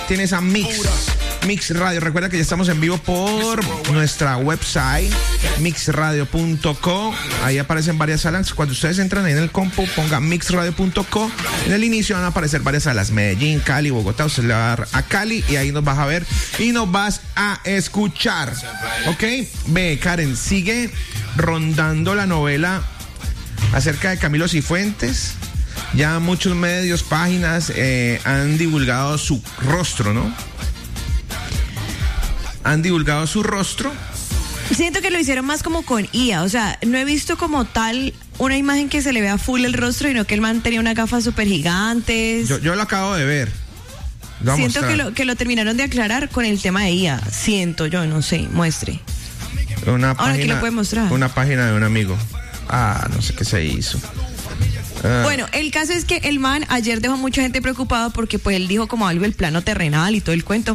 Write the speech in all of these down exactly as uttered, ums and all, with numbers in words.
tienes a Mix. Mix Radio. Recuerda que ya estamos en vivo por nuestra website, mix radio punto co. Ahí aparecen varias salas. Cuando ustedes entran ahí en el compu, pongan mix radio punto co. En el inicio van a aparecer varias salas: Medellín, Cali, Bogotá. Usted le va a dar a Cali y ahí nos vas a ver y nos vas a escuchar. ¿Ok? Ve, Karen, sigue rondando la novela acerca de Camilo Cifuentes. Ya muchos medios, páginas eh, han divulgado su rostro, ¿no? Han divulgado su rostro. Siento que lo hicieron más como con I A, o sea, no he visto como tal una imagen que se le vea full el rostro, sino que el man tenía unas gafas súper gigantes. Yo, yo lo acabo de ver. Lo Siento que lo, que lo terminaron de aclarar con el tema de I A. Siento yo, no sé, muestre. Una Ahora, página, ¿qué le puede mostrar? Una página de un amigo. Ah, no sé qué se hizo. Ah. Bueno, el caso es que el man ayer dejó a mucha gente preocupada porque pues él dijo como algo del plano terrenal y todo el cuento.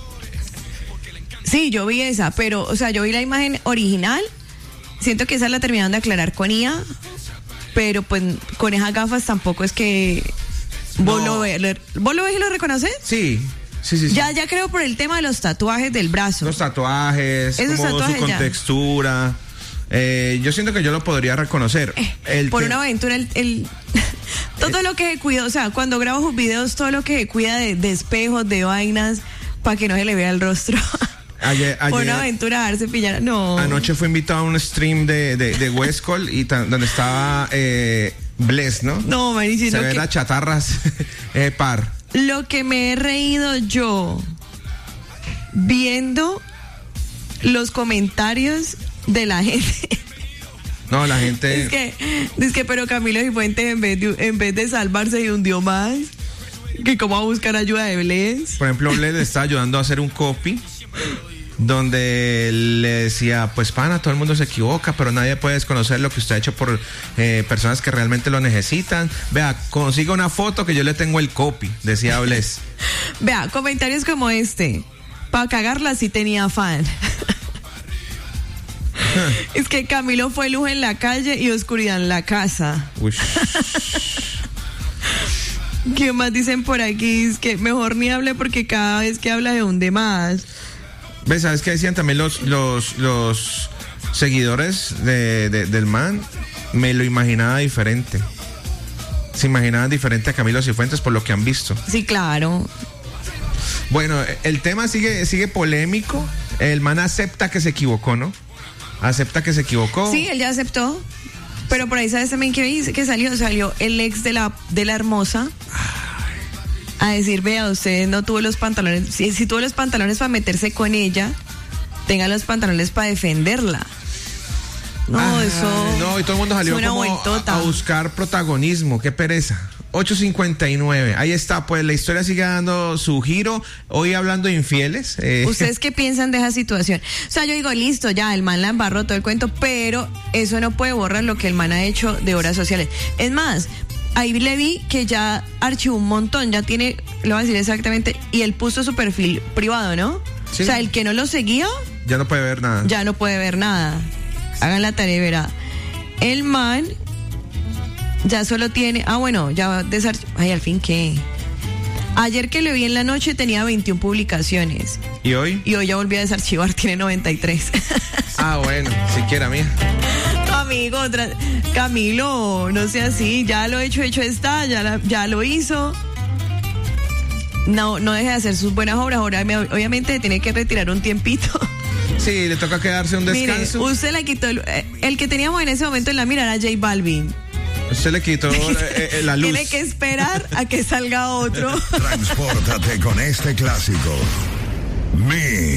Sí, yo vi esa, pero, o sea, yo vi la imagen original. Siento que esa la terminaron de aclarar con I A, pero pues con esas gafas tampoco es que... ¿Vos, No. lo, ves, ¿Vos lo ves y lo reconoces? Sí, sí, sí, sí. Ya, ya creo por el tema de los tatuajes del brazo. Los tatuajes, Esos como tatuajes su ya. contextura. Eh, yo siento que yo lo podría reconocer. Eh, El por te- una aventura, el, el todo lo que se cuida, o sea, cuando grabo sus videos, todo lo que se cuida de, de espejos, de vainas, para que no se le vea el rostro. Ayer, Por ayer- una aventura darse pillar, no. Anoche fui invitado a un stream de, de, de Westcol y tan- donde estaba eh, Bless, ¿no? No, Marici, Se lo ven que, las chatarras eh, par. lo que me he reído yo viendo los comentarios de la gente. No, la gente. Es que, es que, pero Camilo Cifuentes en vez de, en vez de salvarse se hundió más. Que cómo va a buscar ayuda de Bless. Por ejemplo, Bless le está ayudando a hacer un copy donde le decía, pues pana, todo el mundo se equivoca, pero nadie puede desconocer lo que usted ha hecho por eh, personas que realmente lo necesitan. Vea, consiga una foto que yo le tengo el copy, decía Bless. Vea, comentarios como este. Para cagarla sí tenía fan. Es que Camilo fue luz en la calle y oscuridad en la casa. Uy. ¿Qué más dicen por aquí? Es que mejor ni hable porque cada vez que habla se hunde más. ¿Ves? ¿Sabes qué decían también los, los, los seguidores de, de- del man? Me lo imaginaba diferente. Se imaginaban diferente a Camilo Cifuentes por lo que han visto. Sí, claro. Bueno, el tema sigue, sigue polémico. El man acepta que se equivocó, ¿no? Acepta que se equivocó. Sí, él ya aceptó. Pero por ahí, ¿sabes también qué dice? Que salió, salió el ex de la, de la hermosa a decir, vea, usted no tuvo los pantalones, si, si tuvo los pantalones para meterse con ella, tenga los pantalones para defenderla. No, Ah, eso... No, y todo el mundo salió es una como a, vueltota. a buscar protagonismo. Qué pereza. ocho cincuenta y nueve. Ahí está, pues la historia sigue dando su giro. Hoy hablando de infieles. Eh, ¿Ustedes qué piensan de esa situación? O sea, yo digo, listo, ya, el man la embarró todo el cuento, pero eso no puede borrar lo que el man ha hecho de horas sociales. Es más, ahí le vi que ya archivó un montón, ya tiene, lo voy a decir exactamente, y él puso su perfil privado, ¿no? Sí. O sea, el que no lo seguía, ya no puede ver nada. ya no puede ver nada. Hagan la tarea y verá. El man ya solo tiene, ah, bueno, ya desarchivó. Ay, al fin, ¿qué? Ayer que lo vi en la noche tenía veintiuna publicaciones. ¿Y hoy? Y hoy ya volví a desarchivar, tiene noventa y tres. Ah, bueno, siquiera mía. Amigo, tra- Camilo, no sea así, ya lo hecho, hecho está, ya, la- ya lo hizo. No, no deje de hacer sus buenas obras, ahora me- obviamente tiene que retirar un tiempito. Sí, le toca quedarse un Mire, descanso. usted le quitó, el, eh, el que teníamos en ese momento en la mira era J Balvin. Usted le quitó eh, eh, la luz. Tiene que esperar a que salga otro. Transpórtate con este clásico. Mix.